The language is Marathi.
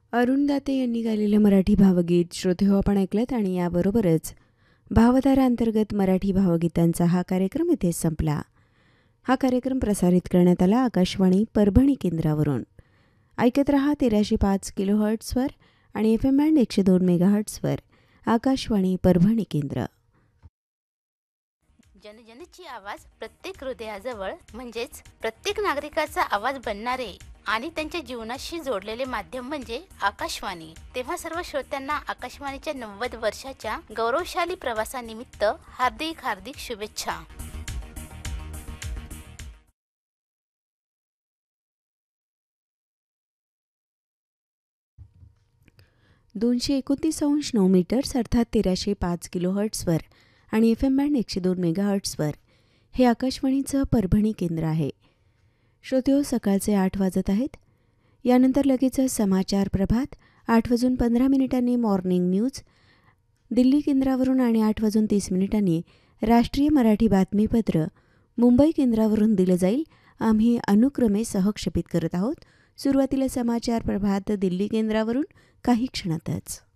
अरुण दाते यांनी गायलेलं मराठी भावगीत श्रोतेहो आपण ऐकलत आणि याबरोबरच भावधारा अंतर्गत मराठी भावगीतांचा हा कार्यक्रम इथे संपला. हा कार्यक्रम प्रसारित करण्यात आला आकाशवाणी परभणी केंद्रावरून. ऐकत रहा 1305 किलोहर्ट्झवर आणि FM बँड 102 मेगाहर्ट्झवर. आकाशवाणी परभणी केंद्र. जनजनची आवाज प्रत्येक हृदयाजवळ म्हणजेच प्रत्येक नागरिकाचा आवाज बनणारे आणि त्यांच्या जीवनाशी जोडलेले माध्यम म्हणजे आकाशवाणी. तेव्हा सर्व श्रोत्यांना आकाशवाणीच्या 90 वर्षाच्या गौरवशाली प्रवासानिमित्त हार्दिक हार्दिक शुभेच्छा. ...229.9 अर्थात 1305 किलोहर्ट्झवर आणि FM बँड 102 मेगाहर्ट्झवर हे आकाशवाणीचं परभणी केंद्र आहे. श्रोतेहो, सकाळचे 8 वाजत आहेत. यानंतर लगेच समाचार प्रभात 8:15 मॉर्निंग न्यूज दिल्ली केंद्रावरून आणि 8:30 राष्ट्रीय मराठी बातमीपत्र मुंबई केंद्रावरून दिलं जाईल. आम्ही अनुक्रमे सहक्षेपित करत आहोत. सुरुवातीला समाचार प्रभात दिल्ली केंद्रावरून काही क्षणातच.